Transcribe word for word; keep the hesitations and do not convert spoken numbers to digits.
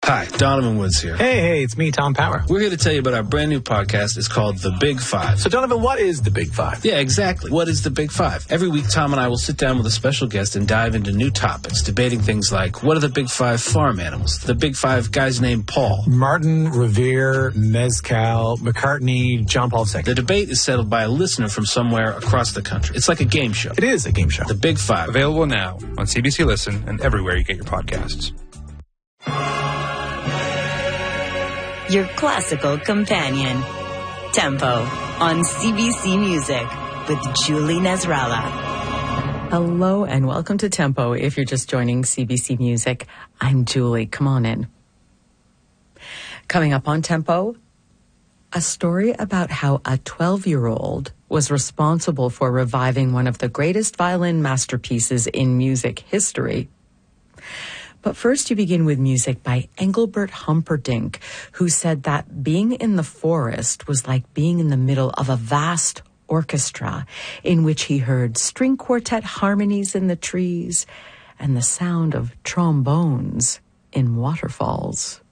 Hi, Donovan Woods here. Hey, hey, it's me, Tom Power. We're here to tell you about our brand new podcast. It's called The Big Five. So, Donovan, what is The Big Five? Yeah, exactly. What is The Big Five? Every week, Tom and I will sit down with a special guest and dive into new topics, debating things like, what are the Big Five farm animals? The Big Five guys named Paul. Martin, Revere, Mezcal, McCartney, John Paul the Second. The debate is settled by a listener from somewhere across the country. It's like a game show. It is a game show. The Big Five. Available now on C B C Listen and everywhere you get your podcasts. Your classical companion. Tempo on C B C Music with Julie Nasrallah. Hello and welcome to Tempo. If you're just joining C B C Music, I'm Julie. Come on in. Coming up on Tempo, a story about how a twelve-year-old was responsible for reviving one of the greatest violin masterpieces in music history. But first, you begin with music by Engelbert Humperdinck, who said that being in the forest was like being in the middle of a vast orchestra in which he heard string quartet harmonies in the trees and the sound of trombones in waterfalls.